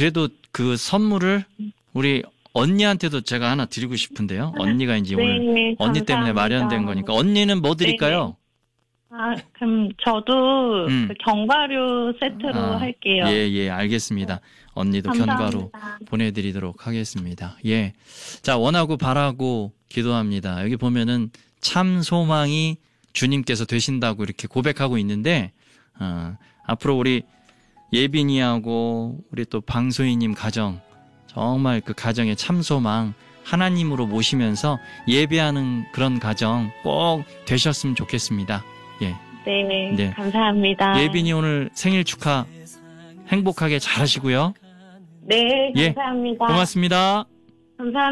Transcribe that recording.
그래도 그 선물을 우리 언니한테도 제가 하나 드리고 싶은데요. 언니가 이제 네, 오늘 언니 때문에 감사합니다. 마련된 거니까. 언니는 뭐 드릴까요? 그럼 저도 그 견과류 세트로 할게요. 예, 알겠습니다. 언니도 견과류 보내드리도록 하겠습니다. 예. 자, 원하고 바라고 기도합니다. 여기 보면은 참 소망이 주님께서 되신다고 이렇게 고백하고 있는데, 앞으로 우리 예빈이하고 우리 또 방소희님 가정, 정말 그 가정의 참 소망 하나님으로 모시면서 예배하는 그런 가정 꼭 되셨으면 좋겠습니다. 예. 네, 감사합니다. 예빈이 오늘 생일 축하 행복하게 잘 하시고요. 네, 감사합니다. 고맙습니다. 감사합니다.